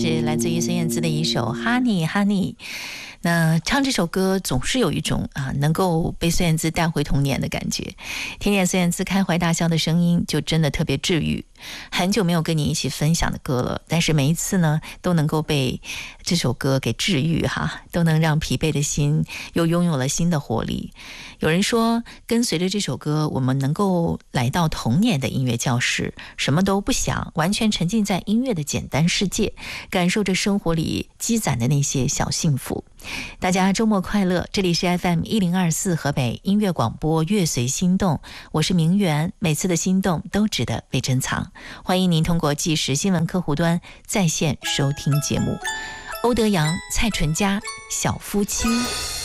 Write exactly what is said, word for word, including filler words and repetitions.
是来自于孙燕姿的一首 Honey Honey。 那唱这首歌总是有一种啊，能够被孙燕姿带回童年的感觉。听见孙燕姿开怀大笑的声音，就真的特别治愈。很久没有跟你一起分享的歌了，但是每一次呢，都能够被这首歌给治愈哈，都能让疲惫的心又拥有了新的活力。有人说，跟随着这首歌，我们能够来到童年的音乐教室，什么都不想，完全沉浸在音乐的简单世界，感受着生活里积攒的那些小幸福。大家周末快乐，这里是 F M 一零二四河北音乐广播乐随心动，我是明媛，每次的心动都值得被珍藏。欢迎您通过即时新闻客户端在线收听节目。欧德阳、蔡淳佳，小夫妻。